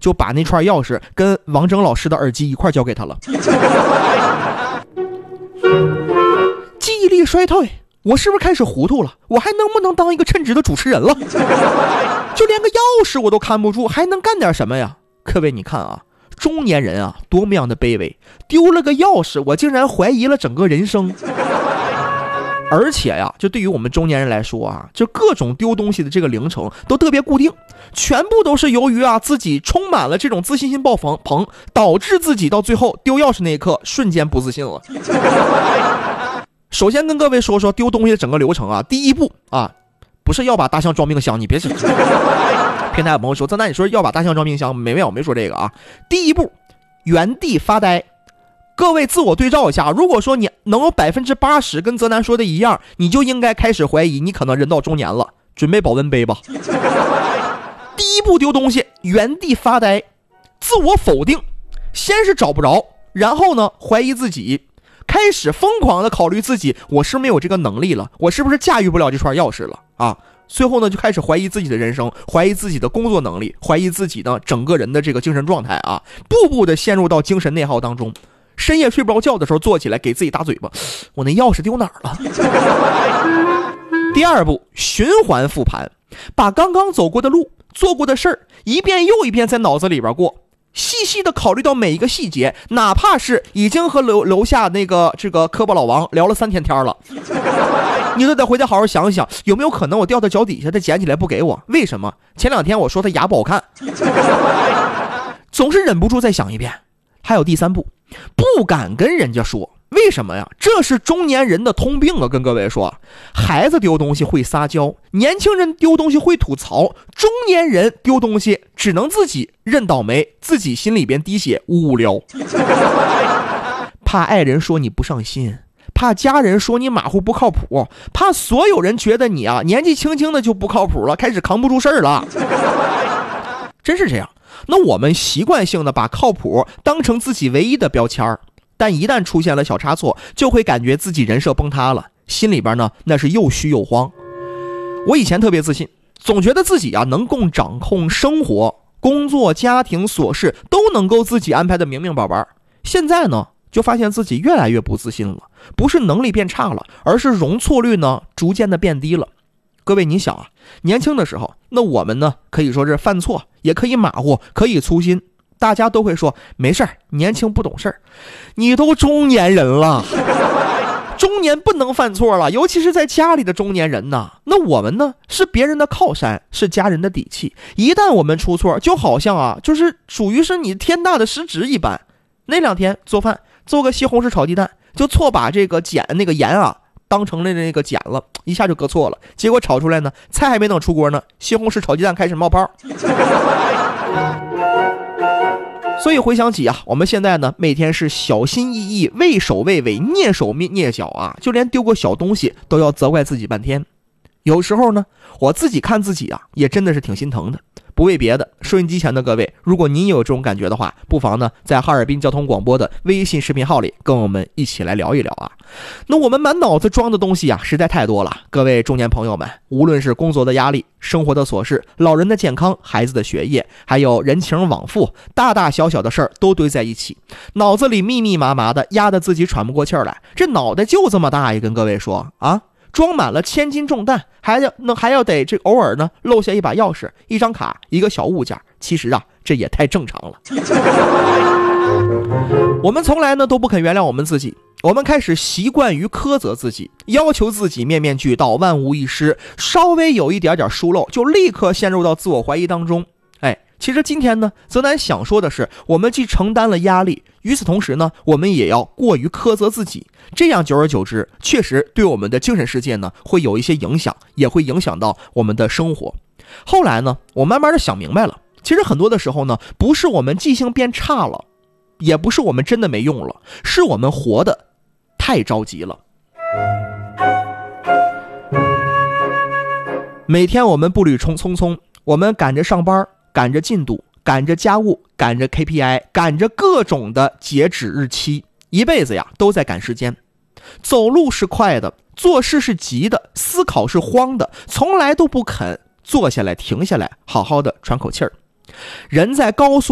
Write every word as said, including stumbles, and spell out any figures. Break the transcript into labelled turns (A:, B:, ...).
A: 就把那串钥匙跟王峥老师的耳机一块交给他了。记忆力衰退，我是不是开始糊涂了？我还能不能当一个称职的主持人了？就连个钥匙我都看不住，还能干点什么呀？各位你看啊，中年人啊多么样的卑微，丢了个钥匙我竟然怀疑了整个人生。而且呀，就对于我们中年人来说啊，就各种丢东西的这个流程都特别固定，全部都是由于啊自己充满了这种自信心爆棚，导致自己到最后丢钥匙那一刻瞬间不自信了。首先跟各位说说丢东西的整个流程啊，第一步啊，不是要把大象装冰箱，你别平台有朋友说，那你说要把大象装冰箱，没有，我没说这个啊。第一步，原地发呆。各位自我对照一下，如果说你能有百分之八十跟泽南说的一样，你就应该开始怀疑你可能人到中年了，准备保温杯吧。第一步丢东西，原地发呆，自我否定，先是找不着，然后呢怀疑自己，开始疯狂的考虑自己，我是没有这个能力了，我是不是驾驭不了这串钥匙了啊？最后呢就开始怀疑自己的人生，怀疑自己的工作能力，怀疑自己呢整个人的这个精神状态啊，步步的陷入到精神内耗当中。深夜睡不着觉的时候坐起来给自己打嘴巴，我那钥匙丢哪儿了？第二步，循环复盘，把刚刚走过的路做过的事儿一遍又一遍在脑子里边过，细细的考虑到每一个细节，哪怕是已经和楼楼下那个这个科波老王聊了三天天了，你都得回家好好想想，有没有可能我掉到脚底下他捡起来不给我？为什么？前两天我说他牙不好看，总是忍不住再想一遍。还有第三步，不敢跟人家说，为什么呀？这是中年人的通病啊！跟各位说，孩子丢东西会撒娇，年轻人丢东西会吐槽，中年人丢东西只能自己认倒霉，自己心里边滴血无聊。怕爱人说你不上心，怕家人说你马虎不靠谱，怕所有人觉得你啊年纪轻轻的就不靠谱了，开始扛不住事儿了。真是这样。那我们习惯性的把靠谱当成自己唯一的标签，但一旦出现了小差错，就会感觉自己人设崩塌了，心里边呢那是又虚又慌。我以前特别自信，总觉得自己啊能够掌控生活、工作、家庭琐事都能够自己安排的明明白白。现在呢就发现自己越来越不自信了，不是能力变差了，而是容错率呢逐渐的变低了。各位你想啊，年轻的时候，那我们呢可以说是犯错，也可以马虎，可以粗心，大家都会说没事儿，年轻不懂事儿。你都中年人了，中年不能犯错了，尤其是在家里的中年人呐。那我们呢是别人的靠山，是家人的底气，一旦我们出错，就好像啊就是属于是你天大的失职一般。那两天做饭做个西红柿炒鸡蛋，就错把这个碱那个盐啊当成了那个碱了，一下就搁错了，结果炒出来呢，菜还没等出锅呢，西红柿炒鸡蛋开始冒泡。所以回想起啊，我们现在呢每天是小心翼翼，畏首畏尾，蹑手蹑脚啊，就连丢个小东西都要责怪自己半天。有时候呢我自己看自己啊也真的是挺心疼的。不为别的，收音机前的各位，如果您有这种感觉的话，不妨呢在哈尔滨交通广播的微信视频号里跟我们一起来聊一聊啊。那我们满脑子装的东西啊实在太多了，各位中年朋友们，无论是工作的压力、生活的琐事、老人的健康、孩子的学业，还有人情往复，大大小小的事儿都堆在一起，脑子里密密麻麻的，压得自己喘不过气儿来。这脑袋就这么大，也跟各位说啊，装满了千斤重担，还要那还要得这偶尔呢漏下一把钥匙、一张卡、一个小物件，其实啊这也太正常了。我们从来呢都不肯原谅我们自己，我们开始习惯于苛责自己，要求自己面面俱到、万无一失，稍微有一点点疏漏就立刻陷入到自我怀疑当中。哎，其实今天呢泽南想说的是，我们既承担了压力，与此同时呢我们也要过于苛责自己，这样久而久之确实对我们的精神世界呢会有一些影响，也会影响到我们的生活。后来呢我慢慢的想明白了，其实很多的时候呢不是我们记性变差了，也不是我们真的没用了，是我们活得太着急了。每天我们步履匆匆，我们赶着上班，赶着进度，赶着家务，赶着 K P I， 赶着各种的截止日期，一辈子呀都在赶时间。走路是快的，做事是急的，思考是慌的，从来都不肯坐下来停下来好好的喘口气儿。人在高速